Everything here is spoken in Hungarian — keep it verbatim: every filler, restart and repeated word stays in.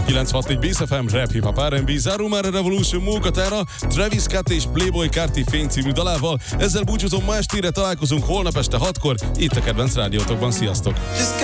kilencvenhat négy Bész ef em, Rap Hip Hop er and bé, zárul már a Revolution mókatára, Travis Scott és Playboy Carti Fény című dalával. Ezzel búcsúzom, ma estére találkozunk holnap este hatkor, itt a kedvenc rádiótokban. Sziasztok!